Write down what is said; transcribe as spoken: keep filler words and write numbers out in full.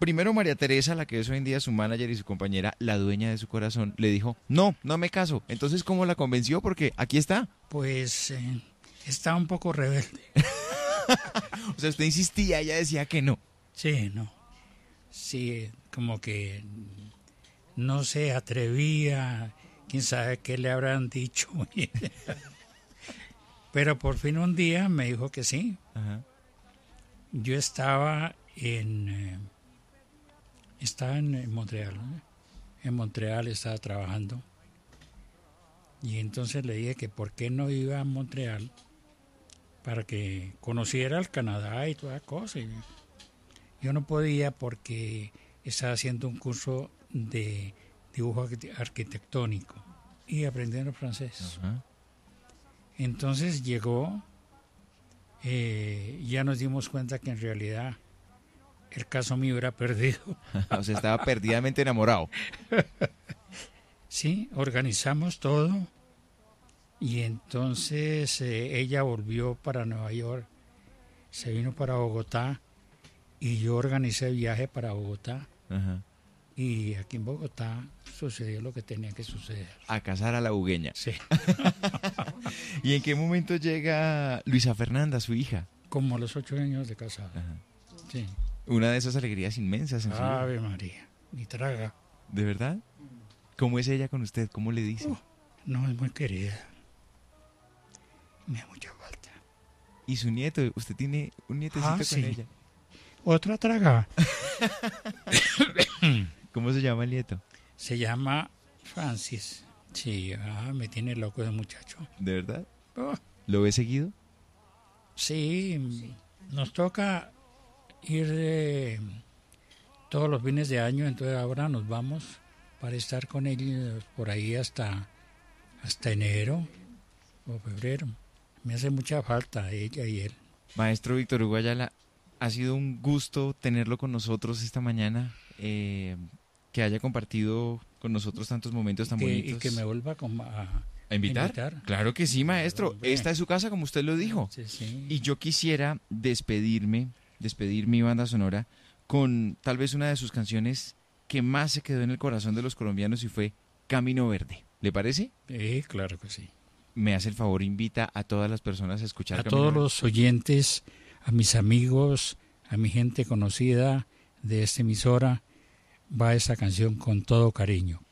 primero María Teresa, la que es hoy en día su manager y su compañera, la dueña de su corazón, le dijo, no, no me caso. Entonces, ¿cómo la convenció? Porque aquí está. Pues eh, está un poco rebelde. O sea, usted insistía, ella decía que no. Sí, no. Sí, como que no se atrevía, quién sabe qué le habrán dicho. Pero por fin un día me dijo que sí. Ajá. Yo estaba en eh, estaba en, en Montreal, ¿no? En Montreal estaba trabajando. Y entonces le dije que por qué no iba a Montreal para que conociera el Canadá y toda cosa. Y yo no podía porque estaba haciendo un curso de dibujo arquitectónico y aprendiendo francés. Ajá. Entonces llegó, eh, ya nos dimos cuenta que en realidad el caso mío era perdido. O sea, estaba perdidamente enamorado. Sí, organizamos todo y entonces eh, ella volvió para Nueva York, se vino para Bogotá y yo organicé viaje para Bogotá. Ajá. Y aquí en Bogotá sucedió lo que tenía que suceder. A casar a la bugueña. Sí. ¿Y en qué momento llega Luisa Fernanda, su hija? Como a los ocho años de casado. Ajá. Sí. Una de esas alegrías inmensas en su vida. Ave María, ni traga. ¿De verdad? ¿Cómo es ella con usted? ¿Cómo le dice? Uh, no, es muy querida. Me da mucha falta. ¿Y su nieto? ¿Usted tiene un nietecito Ah, con sí. ella? Otra traga. ¿Cómo se llama el nieto? Se llama Francis. Sí, ah, me tiene loco ese muchacho. ¿De verdad? Oh, ¿Lo ve seguido? sí, nos toca ir eh, todos los fines de año, entonces ahora nos vamos para estar con ellos por ahí hasta, hasta enero o febrero. Me hace mucha falta ella y él. Maestro Víctor Hugo Ayala, ha sido un gusto tenerlo con nosotros esta mañana, eh, que haya compartido con nosotros tantos momentos tan Que- bonitos. y que me vuelva como a, ¿A invitar? invitar. Claro que sí, maestro. Hombre. Esta es su casa, como usted lo dijo. Sí, sí. Y yo quisiera despedirme, despedir mi banda sonora con tal vez una de sus canciones que más se quedó en el corazón de los colombianos y fue Camino Verde. ¿Le parece? Sí, claro que sí. Me hace el favor, invita a todas las personas a escuchar A Camino todos Verde. los oyentes, a mis amigos, a mi gente conocida de esta emisora, va esa canción con todo cariño.